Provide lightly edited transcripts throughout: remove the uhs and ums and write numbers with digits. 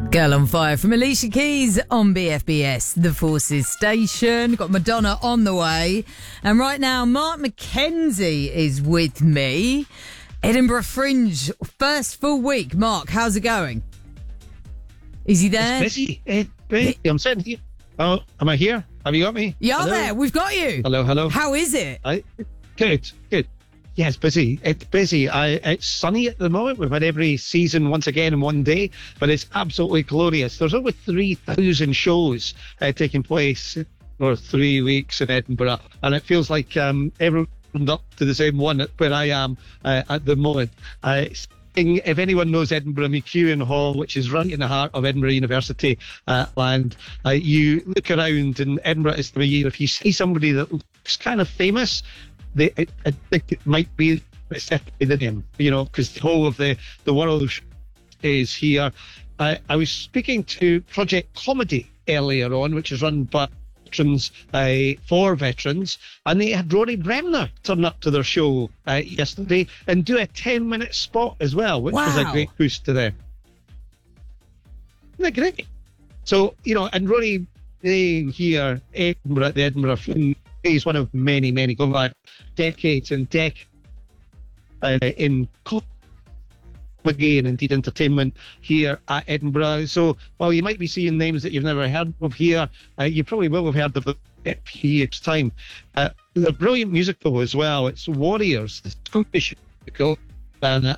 Girl on Fire from Alicia Keys on BFBS, the Forces station. Got Madonna on the way. And right now, Mark McKenzie is with me. Edinburgh Fringe, first full week. Mark, how's it going? Is he there? It's busy. It's busy. I'm sitting here. Oh, am I here? Have you got me? You're there. We've got you. Hello. How is it? Good. Yeah, it's busy. It's sunny at the moment. We've had every season once again in one day, but it's absolutely glorious. There's over 3,000 shows taking place for 3 weeks in Edinburgh, and it feels like everyone's up to the same one where I am at the moment. If anyone knows Edinburgh McEwen Hall, which is right in the heart of Edinburgh University land, you look around in Edinburgh this time of year, if you see somebody that looks kind of famous, I think it might be the name, because the whole of the world is here. I was speaking to Project Comedy earlier on, which is run by veterans for veterans, and they had Rory Bremner turn up to their show yesterday and do a 10-minute spot as well, which was a great boost to them. Isn't that great? So, and Rory here Edinburgh at the Edinburgh Fringe, he's one of many, going back decades and decades in comedy and indeed entertainment here at Edinburgh. So while you might be seeing names that you've never heard of here, you probably will have heard of them in a few years' time. A brilliant musical as well. It's Warriors, the Scottish musical. And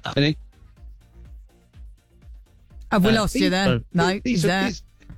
have we lost you there? No, he's there.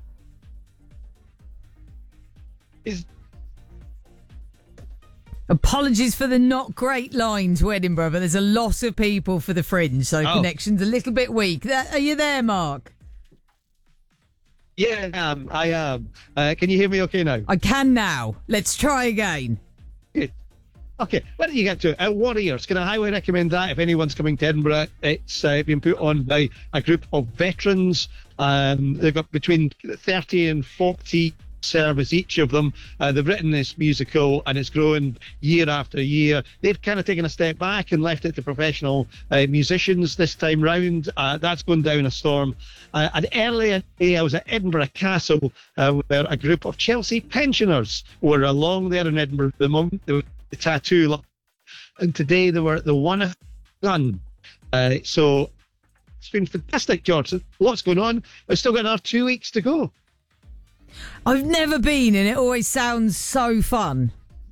Apologies for the not great line to Edinburgh, but there's a lot of people for the Fringe, so connection's a little bit weak. Are you there, Mark? Yeah, I am. Can you hear me okay now? I can now. Let's try again. Good. Okay, where did you get to? Warriors. Can I highly recommend that if anyone's coming to Edinburgh? It's been put on by a group of veterans. They've got between 30 and 40 service each of them. They've written this musical and it's growing year after year. They've kind of taken a step back and left it to professional musicians this time round. That's going down a storm. And earlier today I was at Edinburgh Castle where a group of Chelsea pensioners were along there in Edinburgh at the moment. They were the tattoo, and today they were at the One Gun. So it's been fantastic, George. Lots going on. We've still got another 2 weeks to go. I've never been, and it always sounds so fun.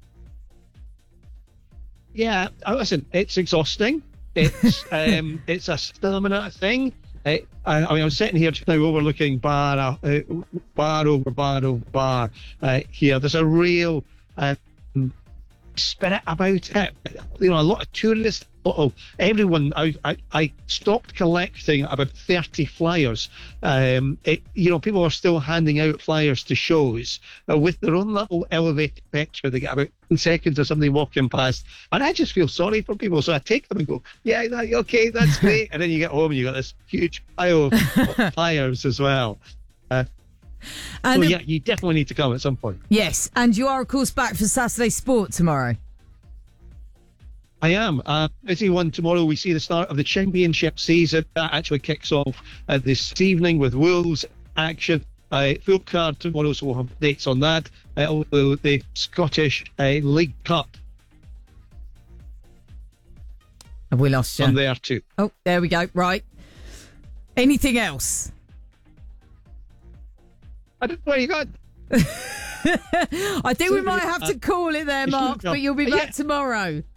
Yeah, listen, it's exhausting. It's it's a stamina thing. I was sitting here just now overlooking bar over bar here. There's a real spirit about it. A lot of tourists. Everyone. I stopped collecting about 30 flyers. People are still handing out flyers to shows with their own little elevated picture. They get about 10 seconds of somebody walking past, and I just feel sorry for people. So I take them and go, "Yeah, okay, that's great." And then you get home and you got this huge pile of flyers as well. And you definitely need to come at some point. Yes, and you are of course back for Saturday Sport tomorrow. I am. Busy one tomorrow. We see the start of the championship season. That actually kicks off this evening with Wolves action. Full card tomorrow, so we'll have dates on that. Also, the Scottish League Cup. Have we lost you? On there too. Oh, there we go. Right. Anything else? I don't know where you got. I think we might have to call it there, Mark, but you'll be back tomorrow.